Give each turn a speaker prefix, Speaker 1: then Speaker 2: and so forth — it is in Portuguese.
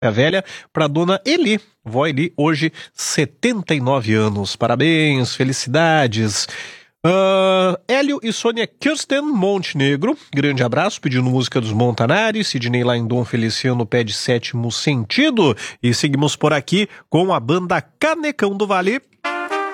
Speaker 1: a velha, para dona Eli, vó Eli, hoje 79 anos. Parabéns, felicidades. Hélio e Sônia Kirsten Montenegro, grande abraço, pedindo música dos Montanari. Sidney lá em Dom Feliciano pede Sétimo Sentido. E seguimos por aqui com a banda Canecão do Vale.